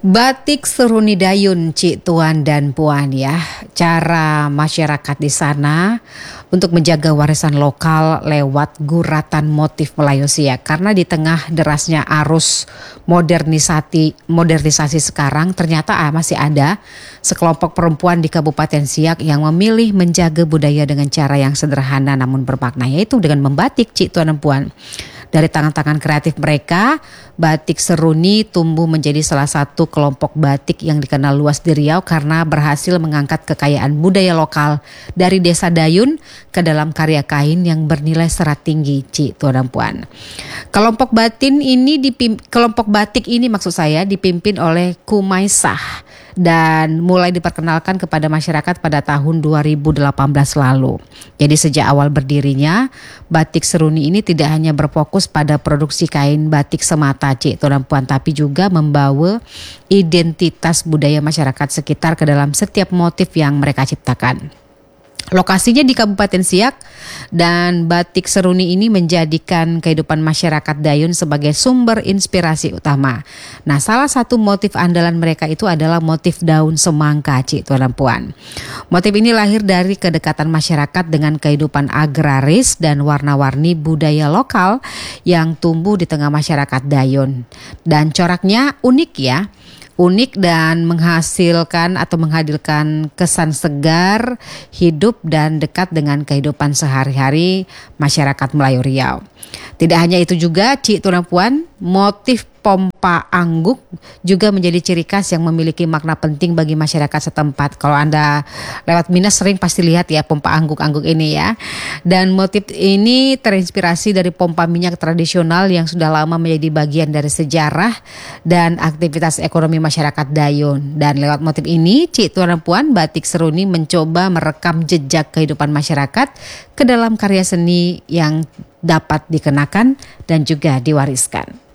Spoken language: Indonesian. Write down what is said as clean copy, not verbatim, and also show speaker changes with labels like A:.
A: Batik Seruni Dayun, Cik Tuan dan Puan ya. Cara masyarakat di sana untuk menjaga warisan lokal lewat guratan motif Melayu Siak. Karena di tengah derasnya arus modernisasi sekarang ternyata masih ada sekelompok perempuan di Kabupaten Siak yang memilih menjaga budaya dengan cara yang sederhana namun bermakna, yaitu dengan membatik, Cik Tuan dan Puan. Dari tangan-tangan kreatif mereka, batik Seruni tumbuh menjadi salah satu kelompok batik yang dikenal luas di Riau karena berhasil mengangkat kekayaan budaya lokal dari desa Dayun ke dalam karya kain yang bernilai serat tinggi, Cik Tuan dan Puan. Kelompok batik ini dipimpin oleh Kumaisah dan mulai diperkenalkan kepada masyarakat pada tahun 2018 lalu. Jadi sejak awal berdirinya, batik Seruni ini tidak hanya berfokus pada produksi kain batik semata, Cik Tuan dan Puan, tapi juga membawa identitas budaya masyarakat sekitar ke dalam setiap motif yang mereka ciptakan. Lokasinya di Kabupaten Siak dan batik Seruni ini menjadikan kehidupan masyarakat Dayun sebagai sumber inspirasi utama. Nah, salah satu motif andalan mereka itu adalah motif daun semangka, Cik Tuan dan Puan. Motif ini lahir dari kedekatan masyarakat dengan kehidupan agraris dan warna-warni budaya lokal yang tumbuh di tengah masyarakat Dayun. Dan coraknya unik dan menghadirkan kesan segar, hidup dan dekat dengan kehidupan sehari-hari masyarakat Melayu Riau. Tidak hanya itu juga, Cik Tuan dan Puan, motif pompa angguk juga menjadi ciri khas yang memiliki makna penting bagi masyarakat setempat. Kalau Anda lewat Minas sering pasti lihat ya pompa angguk-angguk ini ya. Dan motif ini terinspirasi dari pompa minyak tradisional yang sudah lama menjadi bagian dari sejarah dan aktivitas ekonomi masyarakat Dayun. Dan lewat motif ini, Cik Tuan dan Puan, batik Seruni mencoba merekam jejak kehidupan masyarakat ke dalam karya seni yang dapat dikenakan dan juga diwariskan.